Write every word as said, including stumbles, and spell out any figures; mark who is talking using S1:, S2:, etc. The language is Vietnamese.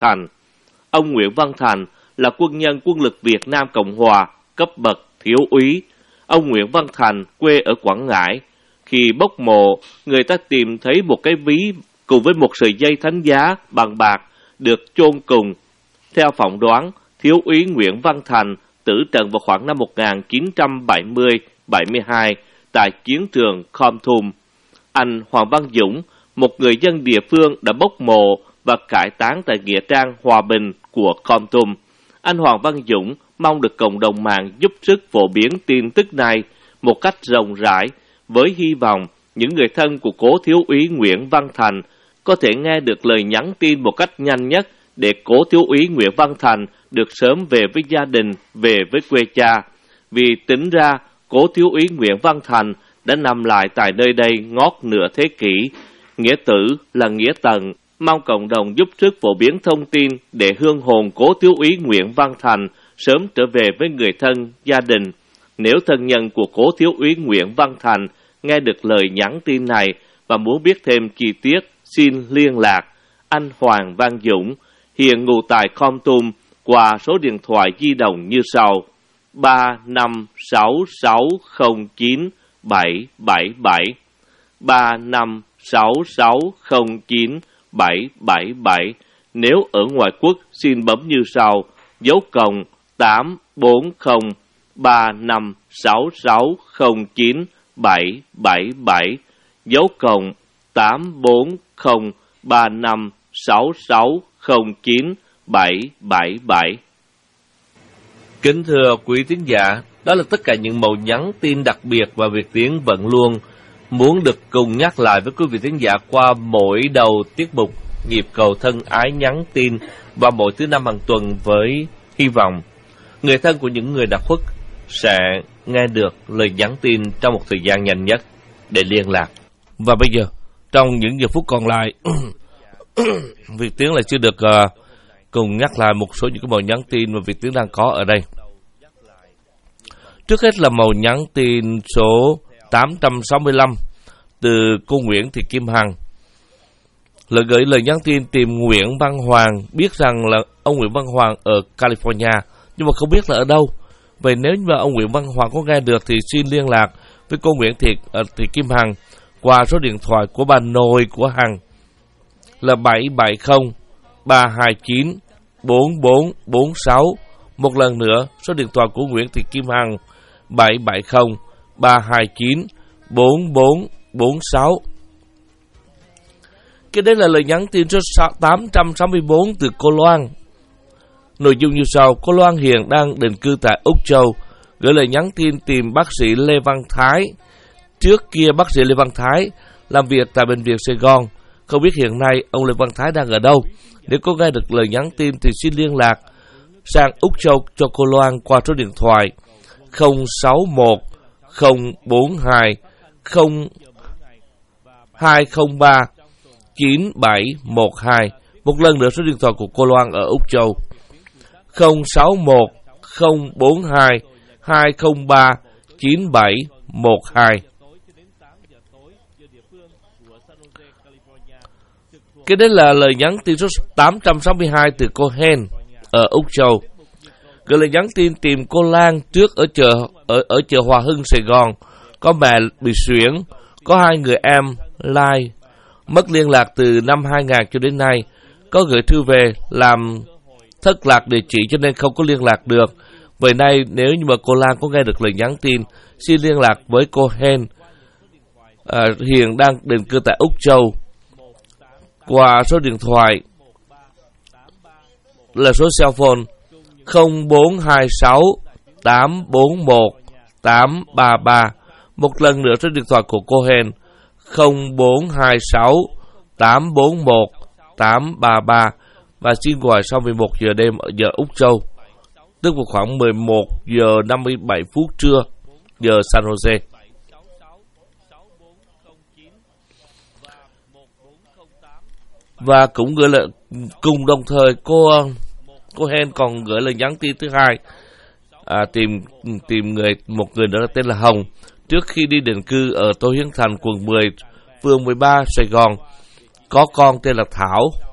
S1: Thành. Ông Nguyễn Văn Thành là quân nhân quân lực Việt Nam Cộng Hòa, cấp bậc thiếu úy. Ông Nguyễn Văn Thành quê ở Quảng Ngãi. Khi bốc mộ, người ta tìm thấy một cái ví cùng với một sợi dây thánh giá bằng bạc được chôn cùng. Theo phỏng đoán, thiếu úy Nguyễn Văn Thành tử trận vào khoảng năm một nghìn chín trăm bảy mươi bảy mươi hai tại chiến trường Khom Thum. Anh Hoàng Văn Dũng, một người dân địa phương, đã bốc mộ và cải táng tại nghĩa trang Hòa Bình của Khom Thum. Anh Hoàng Văn Dũng mong được cộng đồng mạng giúp sức phổ biến tin tức này một cách rộng rãi, với hy vọng những người thân của cố thiếu úy Nguyễn Văn Thành có thể nghe được lời nhắn tin một cách nhanh nhất để cố thiếu úy Nguyễn Văn Thành được sớm về với gia đình, về với quê cha. Vì tính ra, cố thiếu úy Nguyễn Văn Thành đã nằm lại tại nơi đây ngót nửa thế kỷ. Nghĩa tử là nghĩa tận, mong cộng đồng giúp sức phổ biến thông tin để hương hồn cố thiếu úy Nguyễn Văn Thành sớm trở về với người thân, gia đình. Nếu thân nhân của cố thiếu úy Nguyễn Văn Thành nghe được lời nhắn tin này và muốn biết thêm chi tiết, xin liên lạc anh Hoàng Văn Dũng, hiện ngụ tại Khom Thum, qua số điện thoại di động như sau: ba năm sáu sáu không chín bảy bảy bảy, ba năm sáu sáu không chín bảy bảy bảy. Nếu ở ngoại quốc xin bấm như sau: dấu cộng tám bốn không ba năm sáu sáu không chín bảy bảy bảy, dấu cộng tám bốn không ba năm sáu sáu không chín bảy bảy bảy. Kính thưa quý thính giả, đó là tất cả những mẫu nhắn tin đặc biệt và Việt Tiến vẫn luôn muốn được cùng nhắc lại với quý vị thính giả qua mỗi đầu tiết mục Nhịp Cầu Thân Ái nhắn tin vào mỗi thứ năm hàng tuần, với hy vọng người thân của những người đã khuất sẽ nghe được lời nhắn tin trong một thời gian nhanh nhất để liên lạc. Và bây giờ, trong những giờ phút còn lại, Việt Tiến lại chưa được uh, cùng nhắc lại một số những cái mẫu nhắn tin mà Việt Tiến đang có ở đây. Trước hết là mẫu nhắn tin số tám trăm sáu mươi lăm từ cô Nguyễn Thị Kim Hằng. Lời gửi lời nhắn tin tìm Nguyễn Văn Hoàng, biết rằng là ông Nguyễn Văn Hoàng ở California, nhưng mà không biết là ở đâu. Vậy nếu như mà ông Nguyễn Văn Hoàng có nghe được thì xin liên lạc với cô Nguyễn Thị, uh, Thị Kim Hằng qua số điện thoại của bà nội của Hằng là bảy bảy không ba hai chín bốn bốn bốn sáu. Một lần nữa, số điện thoại của Nguyễn Thị Kim Hằng bảy bảy không ba hai chín bốn bốn bốn sáu. Cái đấy là lời nhắn tin số tám trăm sáu mươi bốn từ cô Loan. Nội dung như sau: cô Loan hiện đang định cư tại Úc Châu, gửi lời nhắn tin tìm bác sĩ Lê Văn Thái. Trước kia bác sĩ Lê Văn Thái làm việc tại bệnh viện Sài Gòn. Không biết hiện nay ông Lê Văn Thái đang ở đâu. Nếu có nghe được lời nhắn tin thì xin liên lạc sang Úc Châu cho cô Loan qua số điện thoại không sáu một không bốn hai không hai không ba chín bảy một hai. Một lần nữa số điện thoại của cô Loan ở Úc Châu không sáu một không bốn hai hai không ba chín bảy một hai. Cái đấy là lời nhắn tin số tám trăm sáu mươi hai từ cô Hen ở Úc Châu. Gửi lời nhắn tin tìm cô Lan trước ở chợ ở ở chợ Hòa Hưng Sài Gòn, có mẹ bị suyễn, có hai người em Lai mất liên lạc từ năm hai nghìn cho đến nay, có gửi thư về làm thất lạc địa chỉ cho nên không có liên lạc được. Vậy nay nếu như mà cô Lan có nghe được lời nhắn tin, xin liên lạc với cô Hen, à, hiện đang định cư tại Úc Châu, qua số điện thoại là số cell phone không bốn hai sáu tám bốn một tám ba ba. Một lần nữa số điện thoại của cô Hen không bốn hai sáu tám bốn một tám ba ba, và xin gọi sau mười một giờ đêm ở giờ Úc Châu, tức vào khoảng mười một giờ năm mươi bảy phút trưa giờ San Jose. Và cũng gửi lời cùng đồng thời cô cô Hen còn gửi lời nhắn tin thứ hai, à, tìm tìm người một người nữa tên là Hồng. Trước khi đi định cư ở Tô Hiến Thành, quận mười, phường mười ba, Sài Gòn, có con tên là Thảo.